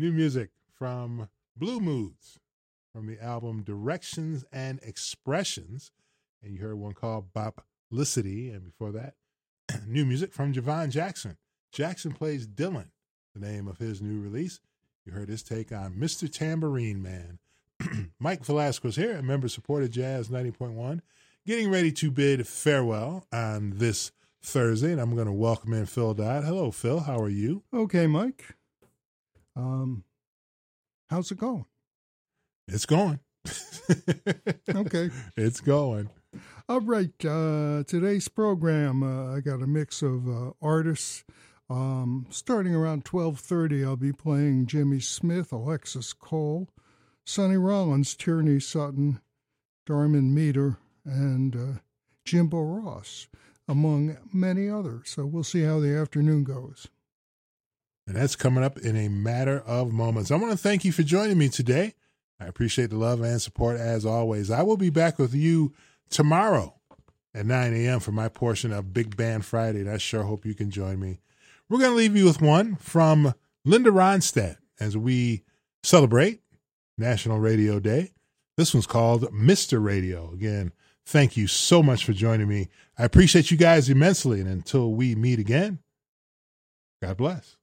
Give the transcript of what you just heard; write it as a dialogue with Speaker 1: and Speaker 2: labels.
Speaker 1: New music from Blue Moods from the album Directions and Expressions. And you heard one called Boplicity. And before that, new music from Javon Jackson. Jackson Plays Dylan, the name of his new release. You heard his take on Mr. Tambourine Man. Mike Velasquez here, a member-supported Jazz 90.1, getting ready to bid farewell on this Thursday, and I'm going to welcome in Phil Dodd. Hello, Phil. How are you?
Speaker 2: Okay, Mike. How's it going?
Speaker 1: It's going.
Speaker 2: Okay.
Speaker 1: It's going.
Speaker 2: All right. Today's program, I got a mix of artists. Starting around 12:30, I'll be playing Jimmy Smith, Alexis Cole, Sonny Rollins, Tierney Sutton, Darman Meter, and Jimbo Ross, among many others. So we'll see how the afternoon goes.
Speaker 1: And that's coming up in a matter of moments. I want to thank you for joining me today. I appreciate the love and support as always. I will be back with you tomorrow at 9 a.m. for my portion of Big Band Friday, and I sure hope you can join me. We're going to leave you with one from Linda Ronstadt as we celebrate National Radio Day. This one's called Mr. Radio. Again, thank you so much for joining me. I appreciate you guys immensely, and until we meet again, God bless.